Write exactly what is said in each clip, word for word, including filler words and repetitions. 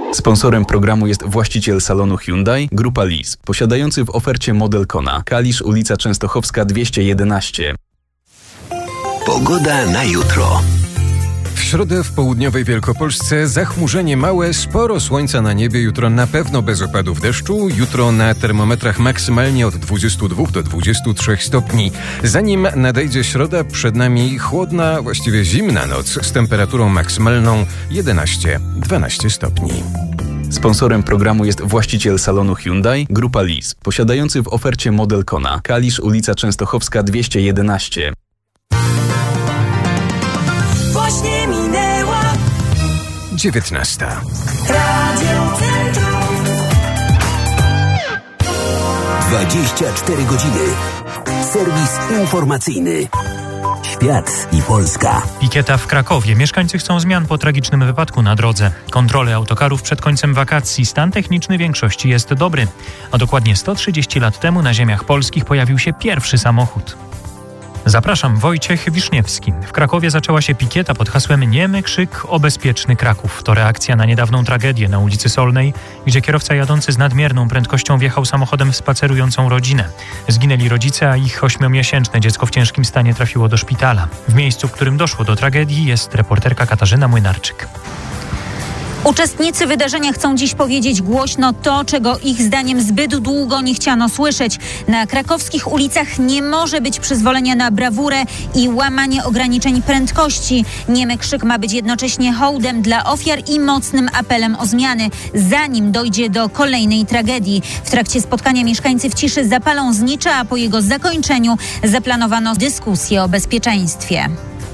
Sponsorem programu jest właściciel salonu Hyundai, Grupa Lis, posiadający w ofercie model Kona. Kalisz, ulica Częstochowska dwieście jedenaście. Pogoda na jutro. W środę w południowej Wielkopolsce zachmurzenie małe, sporo słońca na niebie, jutro na pewno bez opadów deszczu, jutro na termometrach maksymalnie od dwudziestu dwóch do dwudziestu trzech stopni. Zanim nadejdzie środa, przed nami chłodna, właściwie zimna noc z temperaturą maksymalną jedenaście do dwunastu stopni. Sponsorem programu jest właściciel salonu Hyundai, Grupa Lis, posiadający w ofercie model Kona. Kalisz, ulica Częstochowska dwieście jedenaście. Właśnie minęła dziewiętnasta. Radio Centrum. dwadzieścia cztery godziny. Serwis informacyjny. Świat i Polska. Pikieta w Krakowie. Mieszkańcy chcą zmian po tragicznym wypadku na drodze. Kontrole autokarów przed końcem wakacji. Stan techniczny większości jest dobry. A dokładnie sto trzydzieści lat temu na ziemiach polskich pojawił się pierwszy samochód. Zapraszam, Wojciech Wiszniewski. W Krakowie zaczęła się pikieta pod hasłem Niemy krzyk o bezpieczny Kraków. To reakcja na niedawną tragedię na ulicy Solnej, gdzie kierowca jadący z nadmierną prędkością wjechał samochodem w spacerującą rodzinę. Zginęli rodzice, a ich ośmiomiesięczne dziecko w ciężkim stanie trafiło do szpitala. W miejscu, w którym doszło do tragedii, jest reporterka Katarzyna Młynarczyk. Uczestnicy wydarzenia chcą dziś powiedzieć głośno to, czego ich zdaniem zbyt długo nie chciano słyszeć. Na krakowskich ulicach nie może być przyzwolenia na brawurę i łamanie ograniczeń prędkości. Niemy krzyk ma być jednocześnie hołdem dla ofiar i mocnym apelem o zmiany, zanim dojdzie do kolejnej tragedii. W trakcie spotkania mieszkańcy w ciszy zapalą znicza, a po jego zakończeniu zaplanowano dyskusję o bezpieczeństwie.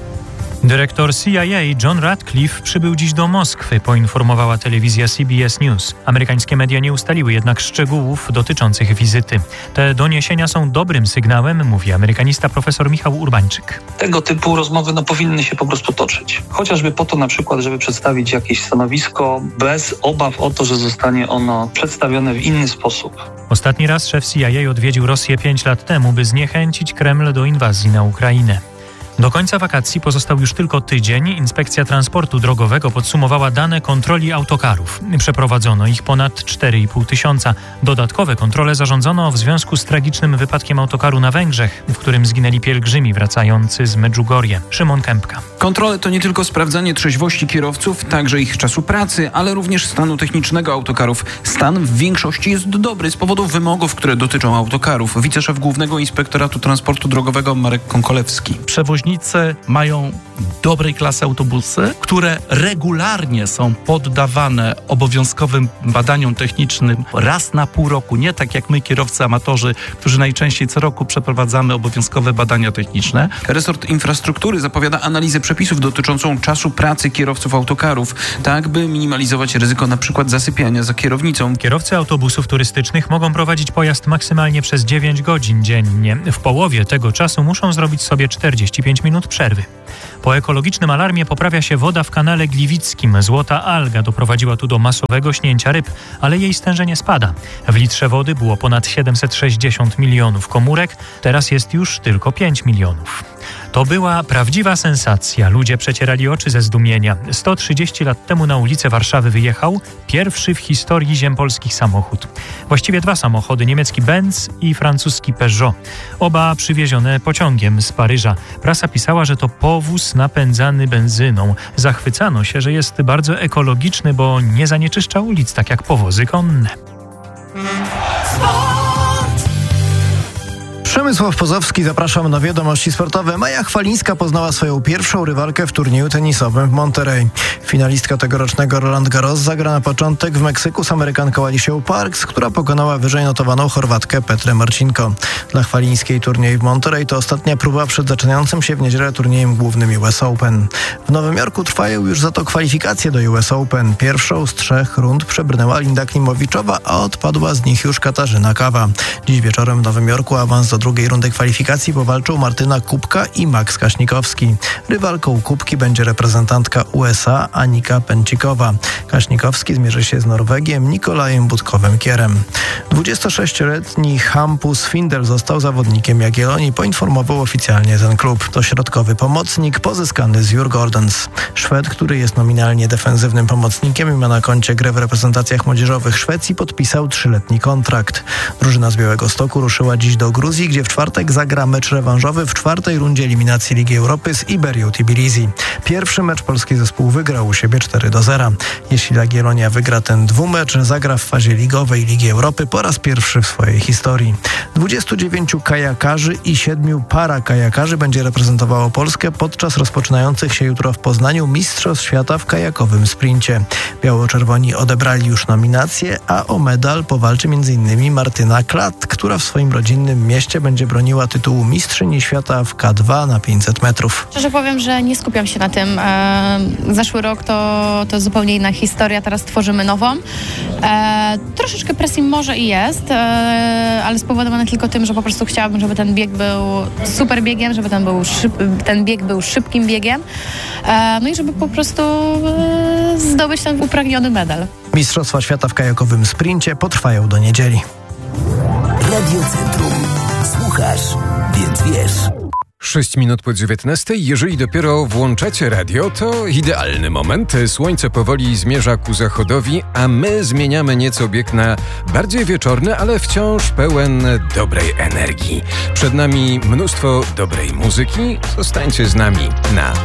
Dyrektor C I A John Ratcliffe przybył dziś do Moskwy, poinformowała telewizja C B S News. Amerykańskie media nie ustaliły jednak szczegółów dotyczących wizyty. Te doniesienia są dobrym sygnałem, mówi amerykanista profesor Michał Urbańczyk. Tego typu rozmowy no, powinny się po prostu toczyć. Chociażby po to na przykład, żeby przedstawić jakieś stanowisko bez obaw o to, że zostanie ono przedstawione w inny sposób. Ostatni raz szef C I A odwiedził Rosję pięć lat temu, by zniechęcić Kreml do inwazji na Ukrainę. Do końca wakacji pozostał już tylko tydzień. Inspekcja Transportu Drogowego podsumowała dane kontroli autokarów. Przeprowadzono ich ponad cztery i pół tysiąca. Dodatkowe kontrole zarządzono w związku z tragicznym wypadkiem autokaru na Węgrzech, w którym zginęli pielgrzymi wracający z Medjugorje. Szymon Kępka. Kontrole to nie tylko sprawdzanie trzeźwości kierowców, także ich czasu pracy, ale również stanu technicznego autokarów. Stan w większości jest dobry z powodu wymogów, które dotyczą autokarów. Wiceszef Głównego Inspektoratu Transportu Drogowego Marek Konkolewski. Przewoźnicy mają dobrej klasy autobusy, które regularnie są poddawane obowiązkowym badaniom technicznym raz na pół roku. Nie tak jak my, kierowcy amatorzy, którzy najczęściej co roku przeprowadzamy obowiązkowe badania techniczne. Resort Infrastruktury zapowiada analizę przepisów dotyczącą czasu pracy kierowców autokarów, tak by minimalizować ryzyko na przykład zasypiania za kierownicą. Kierowcy autobusów turystycznych mogą prowadzić pojazd maksymalnie przez dziewięć godzin dziennie. W połowie tego czasu muszą zrobić sobie czterdzieści pięć minut przerwy. Po ekologicznym alarmie poprawia się woda w kanale gliwickim. Złota alga doprowadziła tu do masowego śnięcia ryb, ale jej stężenie spada. W litrze wody było ponad siedemset sześćdziesiąt milionów komórek, teraz jest już tylko pięć milionów. To była prawdziwa sensacja. Ludzie przecierali oczy ze zdumienia. sto trzydzieści lat temu na ulicę Warszawy wyjechał pierwszy w historii ziem polskich samochód. Właściwie dwa samochody, niemiecki Benz i francuski Peugeot. Oba przywiezione pociągiem z Paryża. Prasa pisała, że to powóz napędzany benzyną. Zachwycano się, że jest bardzo ekologiczny, bo nie zanieczyszcza ulic tak jak powozy konne. Przemysław Pozowski, zapraszam na wiadomości sportowe. Maja Chwalińska poznała swoją pierwszą rywalkę w turnieju tenisowym w Monterey. Finalistka tegorocznego Roland Garros zagra na początek w Meksyku z Amerykanką Alicią Parks, która pokonała wyżej notowaną Chorwatkę Petrę Marcinko. Dla Chwalińskiej turniej w Monterey to ostatnia próba przed zaczynającym się w niedzielę turniejem głównym U S Open. W Nowym Jorku trwają już za to kwalifikacje do U S Open. Pierwszą z trzech rund przebrnęła Linda Klimowiczowa, a odpadła z nich już Katarzyna Kawa. Dziś wieczorem w Nowym Jorku awans do drugiej rundy kwalifikacji powalczą Martyna Kubka i Max Kaśnikowski. Rywalką Kubki będzie reprezentantka U S A Anika Pęcikowa. Kaśnikowski zmierzy się z Norwegiem Nikolajem Budkowem-Kierem. dwudziestosześcioletni Hampus Findel został zawodnikiem Jagiellonii, poinformował oficjalnie ten klub. To środkowy pomocnik pozyskany z Djurgårdens. Szwed, który jest nominalnie defensywnym pomocnikiem i ma na koncie grę w reprezentacjach młodzieżowych Szwecji, podpisał trzyletni kontrakt. Drużyna z Białegostoku ruszyła dziś do Gruzji, gdzie w czwartek zagra mecz rewanżowy w czwartej rundzie eliminacji Ligi Europy z Iberią Tbilisi. Pierwszy mecz polski zespół wygrał u siebie cztery do zera. Jeśli Jagiellonia wygra ten dwumecz, zagra w fazie ligowej Ligi Europy po raz pierwszy w swojej historii. dwudziestu dziewięciu kajakarzy i siedmiu parakajakarzy będzie reprezentowało Polskę podczas rozpoczynających się jutro w Poznaniu Mistrzostw Świata w kajakowym sprincie. Biało-czerwoni odebrali już nominacje, a o medal powalczy m in Martyna Klat, która w swoim rodzinnym mieście będzie broniła tytułu mistrzyni świata w K dwa na pięćset metrów. Szczerze powiem, że nie skupiam się na tym. E, zeszły rok to, to zupełnie inna historia, teraz tworzymy nową. E, troszeczkę presji może i jest, e, ale spowodowane tylko tym, że po prostu chciałabym, żeby ten bieg był super biegiem, żeby ten, był szyb, ten bieg był szybkim biegiem, e, no i żeby po prostu e, zdobyć ten upragniony medal. Mistrzostwa Świata w kajakowym sprincie potrwają do niedzieli. Radio Centrum. Słuchasz, więc wiesz. sześć minut po dziewiętnastej. Jeżeli dopiero włączacie radio, to idealny moment. Słońce powoli zmierza ku zachodowi, a my zmieniamy nieco bieg na bardziej wieczorny, ale wciąż pełen dobrej energii. Przed nami mnóstwo dobrej muzyki. Zostańcie z nami na